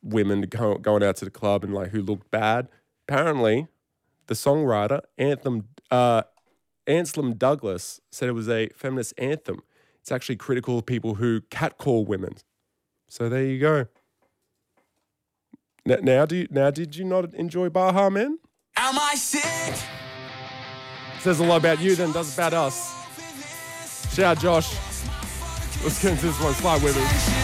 women going out to the club and like who looked bad. Apparently, the songwriter Anselm Douglas said it was a feminist anthem. It's actually critical of people who catcall women. So there you go. Now did you not enjoy Baha Men? Am I sick? Says a lot about you than it does about us. Shout out Josh. Let's get into this one. Slide with us.